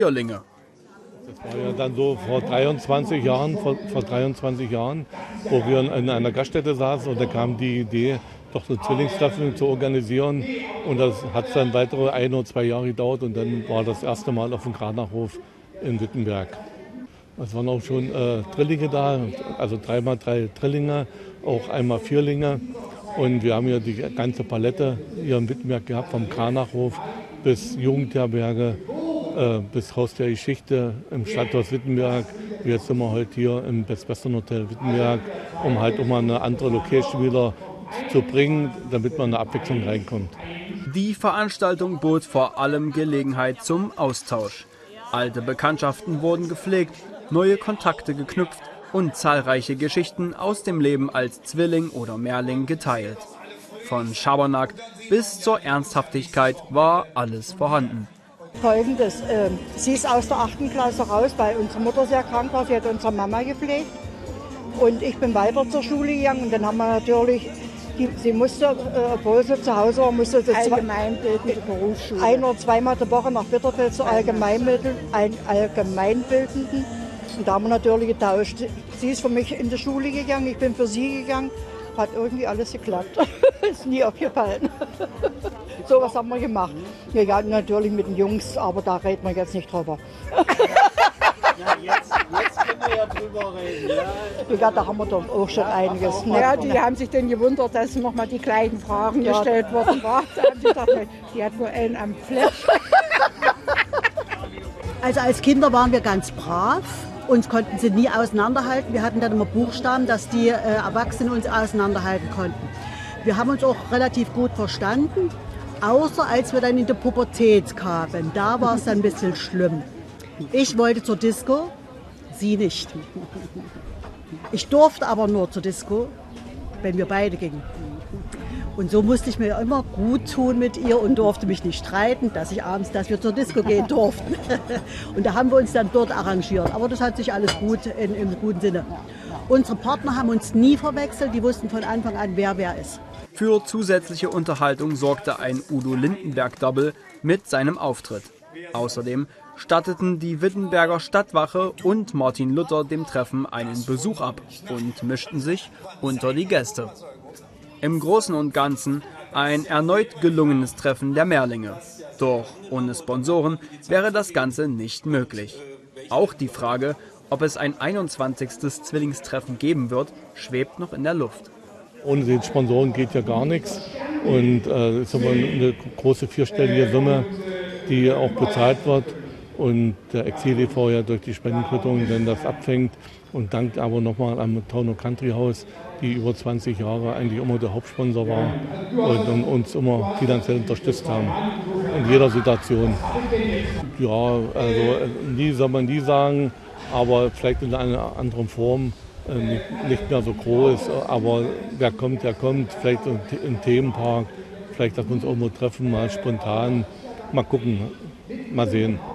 Vierlinge. Das war ja dann so vor 23 Jahren, wo wir in einer Gaststätte saßen und da kam die Idee, doch so Zwillingstreffen zu organisieren. Und das hat dann weitere 1 oder 2 Jahre gedauert und dann war das erste Mal auf dem Kranachhof in Wittenberg. Es waren auch schon Drillinge da, also 3x3 Drillinge, auch einmal Vierlinge. Und wir haben hier die ganze Palette hier in Wittenberg gehabt, vom Kranachhof bis Jugendherberge, bis Haus der Geschichte im Stadthaus Wittenberg. Jetzt sind wir heute hier im Best Western Hotel Wittenberg, um halt immer eine andere Location wieder zu bringen, damit man eine Abwechslung reinkommt. Die Veranstaltung bot vor allem Gelegenheit zum Austausch. Alte Bekanntschaften wurden gepflegt, neue Kontakte geknüpft und zahlreiche Geschichten aus dem Leben als Zwilling oder Mehrling geteilt. Von Schabernack bis zur Ernsthaftigkeit war alles vorhanden. Folgendes, sie ist aus der 8. Klasse raus, weil unsere Mutter sehr krank war, sie hat unsere Mama gepflegt. Und ich bin weiter zur Schule gegangen und dann haben wir natürlich, sie musste, obwohl sie zu Hause war, musste sie allgemeinbildende Berufsschule. 1- oder 2-mal die Woche nach Bitterfeld zur allgemeinbildenden. Und da haben wir natürlich getauscht. Sie ist für mich in die Schule gegangen, ich bin für sie gegangen. Hat irgendwie alles geklappt. Ist nie aufgefallen. So was haben wir gemacht. Ja, natürlich mit den Jungs, aber da reden wir jetzt nicht drüber. Ja, jetzt können wir ja drüber reden. Ja, da haben wir doch auch schon einiges. Ja, die haben sich dann gewundert, dass nochmal die gleichen Fragen gestellt worden waren. Da haben sie gedacht, die hat nur einen am Flash. Also als Kinder waren wir ganz brav. Uns konnten sie nie auseinanderhalten. Wir hatten dann immer Buchstaben, dass die Erwachsenen uns auseinanderhalten konnten. Wir haben uns auch relativ gut verstanden, außer als wir dann in die Pubertät kamen. Da war es dann ein bisschen schlimm. Ich wollte zur Disco, sie nicht. Ich durfte aber nur zur Disco, wenn wir beide gingen. Und so musste ich mir immer gut tun mit ihr und durfte mich nicht streiten, dass wir zur Disco gehen durften. Und da haben wir uns dann dort arrangiert. Aber das hat sich alles gut im guten Sinne. Unsere Partner haben uns nie verwechselt, die wussten von Anfang an, wer ist. Für zusätzliche Unterhaltung sorgte ein Udo Lindenberg-Double mit seinem Auftritt. Außerdem statteten die Wittenberger Stadtwache und Martin Luther dem Treffen einen Besuch ab und mischten sich unter die Gäste. Im Großen und Ganzen ein erneut gelungenes Treffen der Mehrlinge. Doch ohne Sponsoren wäre das Ganze nicht möglich. Auch die Frage, ob es ein 21. Zwillingstreffen geben wird, schwebt noch in der Luft. Ohne den Sponsoren geht ja gar nichts. Und es ist aber eine große 4-stellige Summe, die auch bezahlt wird. Und der Exil e.V. ja durch die Spendenquittung dann das abfängt. Und dankt aber nochmal am Town & Country House, die über 20 Jahre eigentlich immer der Hauptsponsor war und uns immer finanziell unterstützt haben. In jeder Situation. Ja, also nie soll man nie sagen, aber vielleicht in einer anderen Form, nicht mehr so groß. Aber wer kommt, der kommt. Vielleicht im Themenpark, vielleicht dass wir uns irgendwo treffen, mal spontan. Mal gucken, mal sehen.